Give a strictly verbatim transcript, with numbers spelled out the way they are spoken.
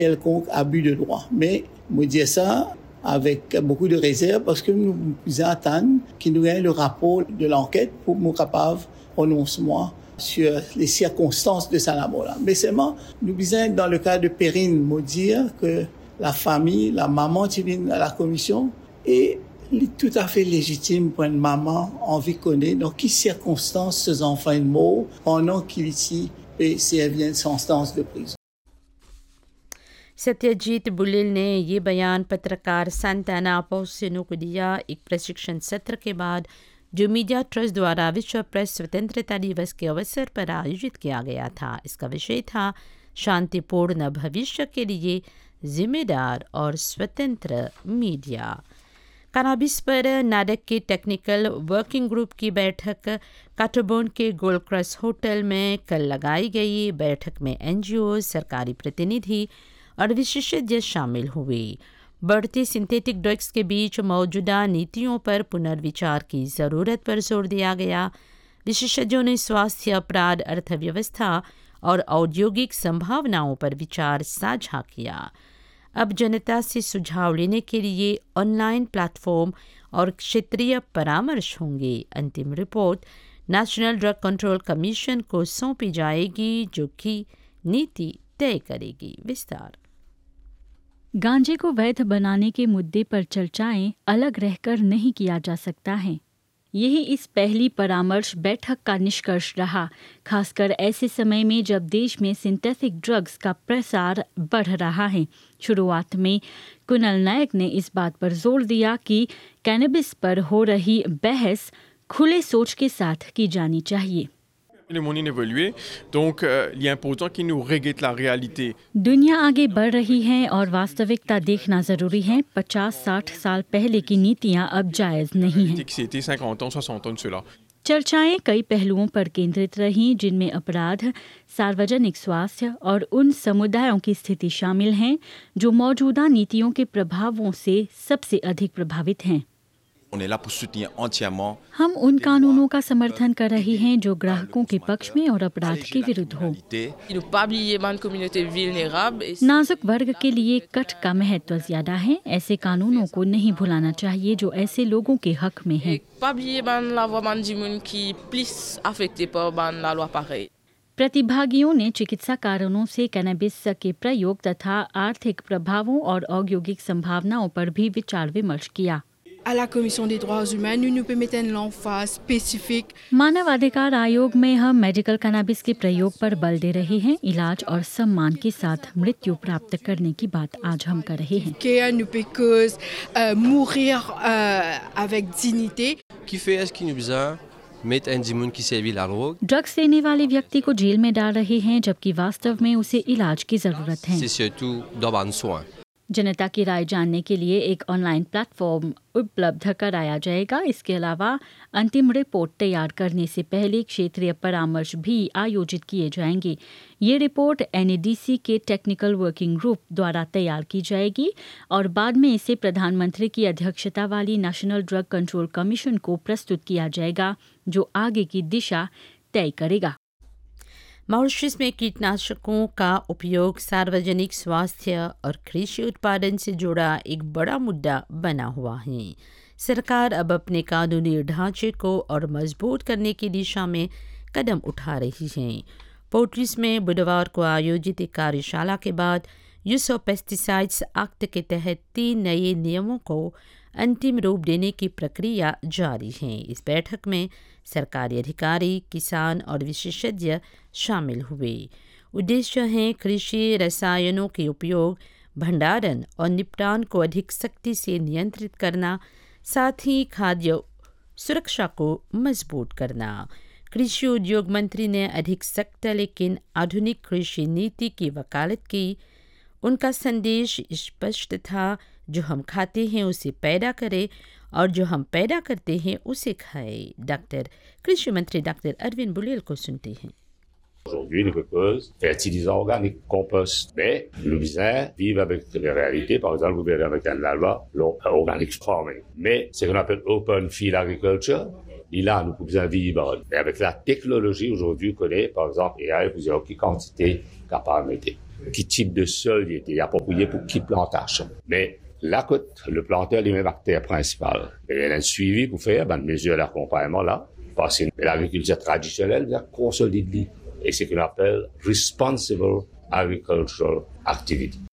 quelconque abus de droit. Mais je dis ça avec beaucoup de réserve parce que nous attendons qu'il nous ait le rapport de l'enquête pour nous capables prononcement sur les circonstances de sa mort. Mais seulement, nous disons dans le cas de Perrine, nous dire que la famille, la maman qui vient à la commission est tout à fait légitime pour une maman envie de connaître dans quelles circonstances ces enfants sont morts pendant qu'il ici et servi une sentence de prison. Satyajit बुलेल ने ये बयान पत्रकार सांताना पोसिनो को दिया एक प्रशिक्षण सत्र के बाद जो मीडिया ट्रस्ट द्वारा विश्व प्रेस स्वतंत्रता दिवस के अवसर पर आयोजित किया गया था। इसका विषय था शांतिपूर्ण भविष्य के लिए जिम्मेदार और स्वतंत्र मीडिया। कनाबिस पर नाडक के टेक्निकल वर्किंग ग्रुप की बैठक काटोबोन के गोल्ड क्रस्ट होटल में कल लगाई गई। बैठक में एनजीओ, सरकारी प्रतिनिधि और विशेषज्ञ शामिल हुए। बढ़ती सिंथेटिक ड्रग्स के बीच मौजूदा नीतियों पर पुनर्विचार की ज़रूरत पर जोर दिया गया। विशेषज्ञों ने स्वास्थ्य, अपराध, अर्थव्यवस्था और औद्योगिक संभावनाओं पर विचार साझा किया। अब जनता से सुझाव लेने के लिए ऑनलाइन प्लेटफॉर्म और क्षेत्रीय परामर्श होंगे। अंतिम report national drug control commission को सौंपी जाएगी जो कि नीति तय करेगी। विस्तार। गांजे को वैध बनाने के मुद्दे पर चर्चाएं अलग रहकर नहीं किया जा सकता है। यही इस पहली परामर्श बैठक का निष्कर्ष रहा, खासकर ऐसे समय में जब देश में सिंथेटिक ड्रग्स का प्रसार बढ़ रहा है। शुरुआत में कुणाल नायक ने इस बात पर जोर दिया कि कैनबिस पर हो रही बहस खुले सोच के साथ की जानी चाहिए। Le monde évolue, donc euh, il est important qu'il nous reguette la réalité. दुनिया आगे बढ़ रही है और वास्तविकता देखना जरूरी है। पचास साठ साल पहले की नीतियां अब जायज नहीं हैं। C'était cinquante ans, soixante ans de cela. चर्चाएं कई पहलुओं पर केंद्रित रहीं, जिनमें अपराध, सार्वजनिक स्वास्थ्य और उन समुदायों की स्थिति शामिल हैं जो मौजूदा नीतियों के प्रभावों से सबसे अधिक प्रभावित हैं। हम उन कानूनों का समर्थन कर रहे हैं जो ग्राहकों के पक्ष में और अपराध के विरुद्ध हो। नाजुक वर्ग के कट कट का महत्व ज्यादा है। ऐसे कानूनों को नहीं भुलाना चाहिए जो ऐसे लोगों के हक में हैं। प्रतिभागियों ने चिकित्सा कारणों से कैनबिस के प्रयोग तथा आर्थिक प्रभावों और औद्योगिक संभावनाओं पर भी विचार विमर्श किया। À la Commission des droits humains, nous nous permettons l'emphase spécifique. मानव अधिकार आयोग में हम मेडिकल कैनबिस के प्रयोग पर बल दे रहे हैं। इलाज और सम्मान के साथ मृत्यु प्राप्त करने की बात आज हम कर रहे हैं। Que nous peut mourir euh, avec dignité. Qui fait ce qui nous besoin mettre un démon qui sévit la drogue. Drugs देने वाले व्यक्ति को जेल में डाल रहे हैं जबकि वास्तव में उसे इलाज की जरूरत है। C'est surtout d'avoir soin. जनता की राय जानने के लिए एक ऑनलाइन प्लेटफॉर्म उपलब्ध कराया जाएगा। इसके अलावा अंतिम रिपोर्ट तैयार करने से पहले क्षेत्रीय परामर्श भी आयोजित किए जाएंगे। ये रिपोर्ट एनएडीसी के टेक्निकल वर्किंग ग्रुप द्वारा तैयार की जाएगी और बाद में इसे प्रधानमंत्री की अध्यक्षता वाली नेशनल ड्रग कंट्रोल कमीशन को प्रस्तुत किया जाएगा जो आगे की दिशा तय करेगा। मॉरिशस में कीटनाशकों का उपयोग सार्वजनिक स्वास्थ्य और कृषि उत्पादन से जुड़ा एक बड़ा मुद्दा बना हुआ है। सरकार अब अपने कानूनी ढांचे को और मजबूत करने की दिशा में कदम उठा रही है। पोर्ट्रिस में बुधवार को आयोजित एक कार्यशाला के बाद यूज ऑफ पेस्टिसाइड्स एक्ट के तहत तीन नए नियमों को अंतिम रूप देने की प्रक्रिया जारी है। इस बैठक में सरकारी अधिकारी, किसान और विशेषज्ञ शामिल हुए। उद्देश्य है कृषि रसायनों के उपयोग, भंडारण और निपटान को अधिक सख्ती से नियंत्रित करना, साथ ही खाद्य सुरक्षा को मजबूत करना। कृषि उद्योग मंत्री ने अधिक सख्त लेकिन आधुनिक कृषि नीति की वकालत की। उनका संदेश स्पष्ट था, जो हम खाते हैं उसे पैदा करें और जो हम पैदा करते हैं उसे खाएं। डॉक्टर कृषि मंत्री डॉक्टर अरविंद बुलेल को सुनते हैं। Aujourd'hui, le peuple fertilisant organique, compost. Mais le bizarre vivent avec les réalités. Par exemple, vous verrez avec un loi, l'organic farming. Mais ce qu'on appelle open field agriculture, il a nous pouvons vivre. Et avec la technologie aujourd'hui, on connaît, par exemple, A I, vous avez quantité capable de mettre. qui type de sol il était approprié pour qui plantation. Mais la côte, le planteur lui-même acteur principal. Et il y a un suivi pour faire, ben, mesure d'accompagnement là, parce que l'agriculture traditionnelle, il consolide. Et c'est ce qu'on appelle responsible agricultural activity.